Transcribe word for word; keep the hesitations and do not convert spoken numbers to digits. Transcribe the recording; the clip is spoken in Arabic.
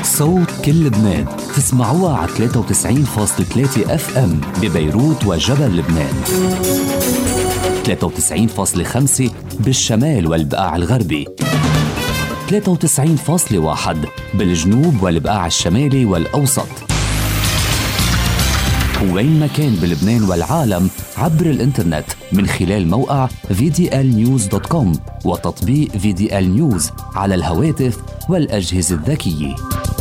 صوت كل لبنان تسمعوها على ثلاثة وتسعين فاصلة ثلاثة اف ام ببيروت وجبل لبنان، ثلاثة وتسعين فاصلة خمسة بالشمال والبقاع الغربي، ثلاثة وتسعين فاصلة واحد بالجنوب والبقاع الشمالي والأوسط، وين ما كان بلبنان والعالم عبر الانترنت من خلال موقع في دي إل نيوز دوت كوم وتطبيق في دي إل نيوز على الهواتف والأجهزة الذكية.